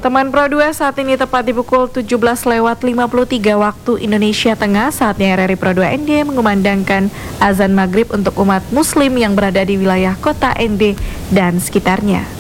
Teman Pro 2, saat ini tepat di pukul 17:53 waktu Indonesia Tengah, saatnya RRI Pro 2 ND mengumandangkan azan maghrib untuk umat muslim yang berada di wilayah kota ND dan sekitarnya.